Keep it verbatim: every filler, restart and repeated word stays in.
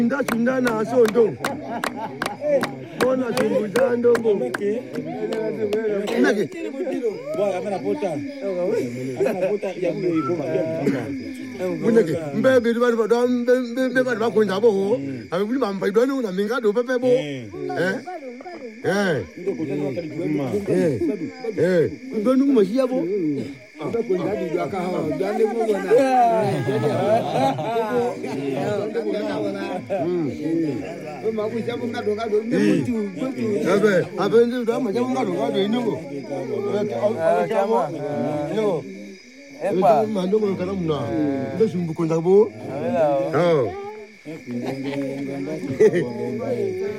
Nda chinda na sondo. Bona chunguza ndongo. Nake. Bwana amena pota. Amena pota ya mmeiko. Buneke mbebe bali bado mbebe bali bakonja bo. Abe buli mamba idwani na mingado pepe bo. Eh. Eh. Eh. Eh. Ndoni kumashia bo. Ndakonja ndi akahawa. Ndani mwana. Abe, abe ndio ndo amaje ngado ngado inyo. Yo. Epa. Mando ngo kana muna. Ndo shimbu konza bo. Oh.